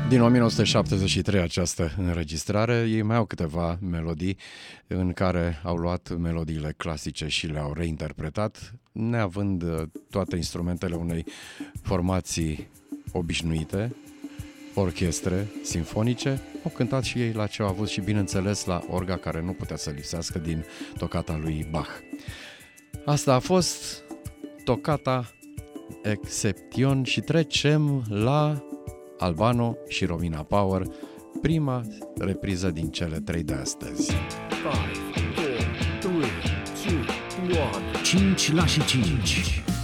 Din 1973 această înregistrare, ei mai au câteva melodii în care au luat melodiile clasice și le-au reinterpretat, neavând toate instrumentele unei formații obișnuite, orchestre simfonice, au cântat și ei la ce au avut și bineînțeles la orga care nu putea să lipsească din tocata lui Bach. Asta a fost tocata Exception și trecem la Albano și Romina Power, prima repriză din cele 3 de astăzi. 5, 4, 3, 2, 1. 5 la și 5.